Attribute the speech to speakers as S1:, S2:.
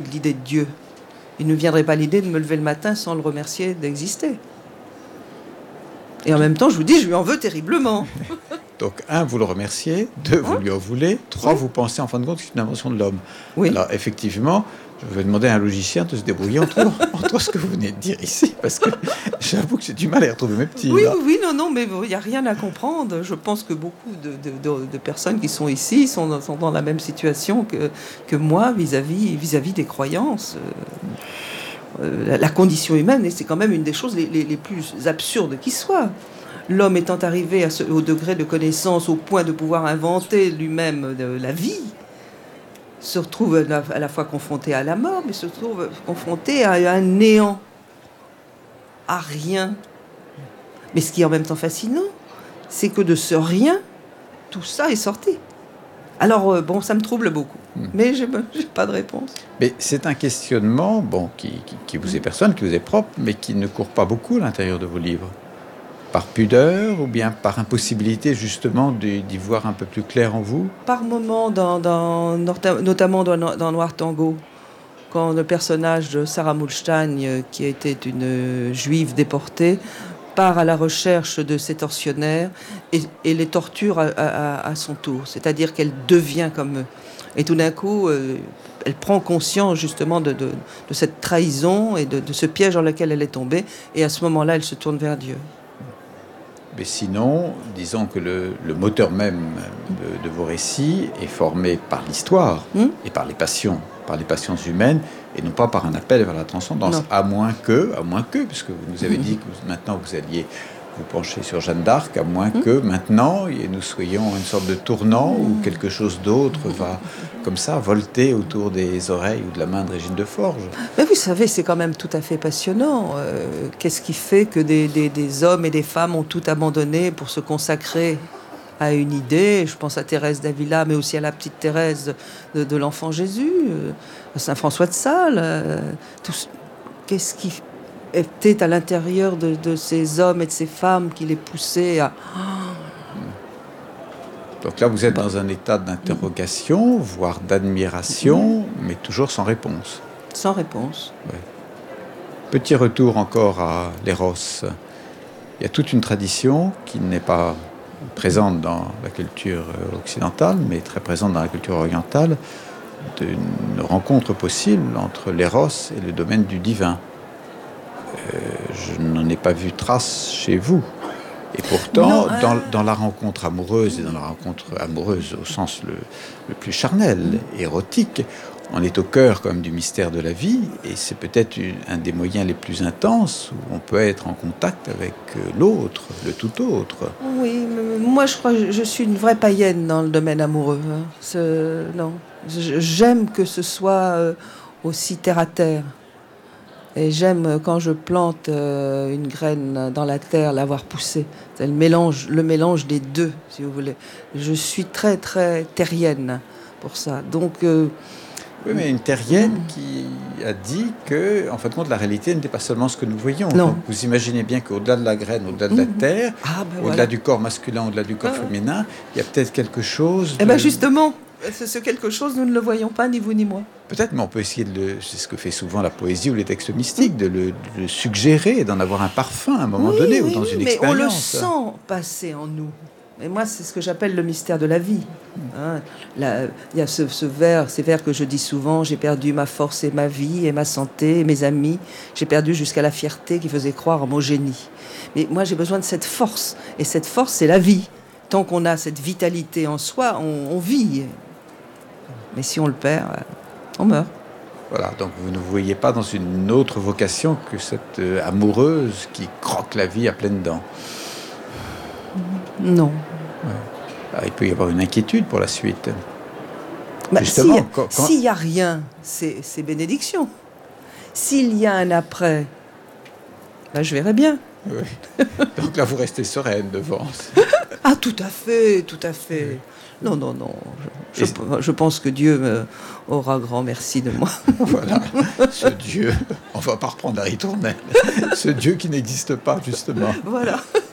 S1: l'idée de Dieu. Il ne viendrait pas l'idée de me lever le matin sans le remercier d'exister. Et en même temps, je vous dis, je lui en veux terriblement.
S2: Donc, 1, vous le remerciez. 2, vous lui en voulez. 3, vous pensez en fin de compte que c'est une invention de l'homme.
S1: Oui.
S2: Alors, effectivement, je vais demander à un logicien de se débrouiller entre ce que vous venez de dire ici, parce que j'avoue que j'ai du mal à y retrouver mes petits.
S1: Oui,
S2: là.
S1: oui, non, mais il n'y a rien à comprendre. Je pense que beaucoup de personnes qui sont ici sont dans la même situation que moi vis-à-vis des croyances. La condition humaine, et c'est quand même une des choses les plus absurdes qui soient. L'homme étant arrivé au degré de connaissance, au point de pouvoir inventer lui-même la vie, se retrouve à la fois confronté à la mort, mais se retrouve confronté à un néant, à rien. Mais ce qui est en même temps fascinant, c'est que de ce rien, tout ça est sorti. Alors, bon, ça me trouble beaucoup, mais j'ai pas de réponse.
S2: Mais c'est un questionnement qui vous est personnel, qui vous est propre, mais qui ne court pas beaucoup à l'intérieur de vos livres. Par pudeur ou bien par impossibilité justement d'y voir un peu plus clair en vous?
S1: Par moments, notamment dans Noir Tango, quand le personnage de Sarah Mulstein, qui était une juive déportée, part à la recherche de ses tortionnaires et les torture à son tour. C'est-à-dire qu'elle devient comme eux. Et tout d'un coup, elle prend conscience justement de cette trahison et de ce piège dans lequel elle est tombée. Et à ce moment-là, elle se tourne vers Dieu.
S2: Mais sinon, disons que le moteur même de vos récits est formé par l'histoire et par les passions humaines, et non pas par un appel vers la transcendance. Non. À moins que, puisque vous nous avez dit que maintenant vous alliez vous pencher sur Jeanne d'Arc, à moins que maintenant nous soyons à une sorte de tournant où quelque chose d'autre va comme ça volter autour des oreilles ou de la main de Régine de Forges.
S1: Mais vous savez, c'est quand même tout à fait passionnant. Qu'est-ce qui fait que des hommes et des femmes ont tout abandonné pour se consacrer à une idée? Je pense à Thérèse d'Avila, mais aussi à la petite Thérèse de l'Enfant Jésus, à Saint François de Sales. Qu'est-ce qui était à l'intérieur de ces hommes et de ces femmes qui les poussaient à...
S2: Donc là, vous êtes dans un état d'interrogation, voire d'admiration, mais toujours sans réponse.
S1: Sans réponse.
S2: Ouais. Petit retour encore à l'Éros. Il y a toute une tradition qui n'est pas présente dans la culture occidentale, mais très présente dans la culture orientale, d'une rencontre possible entre l'Éros et le domaine du divin. Je n'en ai pas vu trace chez vous. Et pourtant, dans la rencontre amoureuse, et dans la rencontre amoureuse au sens le plus charnel, érotique, on est au cœur quand même du mystère de la vie, et c'est peut-être un des moyens les plus intenses où on peut être en contact avec l'autre, le tout autre.
S1: Oui, moi je crois que je suis une vraie païenne dans le domaine amoureux. Non, j'aime que ce soit aussi terre à terre. Et j'aime quand je plante une graine dans la terre, l'avoir poussée. C'est le mélange des deux, si vous voulez. Je suis très, très terrienne pour ça. Donc,
S2: oui, mais une terrienne qui a dit que, en fin de compte, la réalité n'était pas seulement ce que nous voyons.
S1: Non.
S2: Donc, vous imaginez bien qu'au-delà de la graine, au-delà de la terre, au-delà du corps masculin, au-delà du corps féminin, il y a peut-être quelque chose...
S1: Eh bien, justement, ce quelque chose, nous ne le voyons pas, ni vous ni moi.
S2: Peut-être, mais on peut essayer c'est ce que fait souvent la poésie ou les textes mystiques, de le suggérer, d'en avoir un parfum à un moment donné, ou dans une expérience.
S1: Mais on le sent passer en nous. Et moi, c'est ce que j'appelle le mystère de la vie. Il y a ces vers que je dis souvent: j'ai perdu ma force et ma vie et ma santé et mes amis. J'ai perdu jusqu'à la fierté qui faisait croire en mon génie. Mais moi, j'ai besoin de cette force. Et cette force, c'est la vie. Tant qu'on a cette vitalité en soi, on vit. Mais si on le perd, on meurt.
S2: Voilà, donc vous ne vous voyez pas dans une autre vocation que cette amoureuse qui croque la vie à pleines dents.
S1: Non.
S2: Ouais. Alors, il peut y avoir une inquiétude pour la suite.
S1: Justement, s'il n'y a rien, c'est bénédiction. S'il y a un après, je verrai bien.
S2: Oui. Donc là, vous restez sereine devant.
S1: Ah, tout à fait, tout à fait. Non. Je pense que Dieu aura grand merci de moi.
S2: Voilà, ce Dieu, on ne va pas reprendre la ritournelle. Ce Dieu qui n'existe pas, justement.
S1: Voilà.